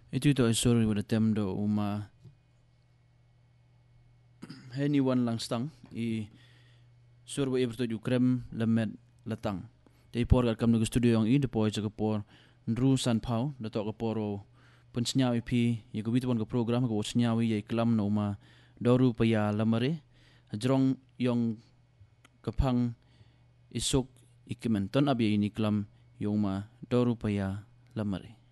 Itu ay sorry pada tem do uma heni wan lang stang I surwa I bertuju krem lemet latang. Te por kat kam nugu studio yang I depo ay por Ndru San Pau dato ka poro pensnyawi pi I ko bitwan ka program ko snyawi ay klam no uma doru paya lamare ajrong yung kapang isok ikimen ton abi ini klam yung ma doru paya lamare.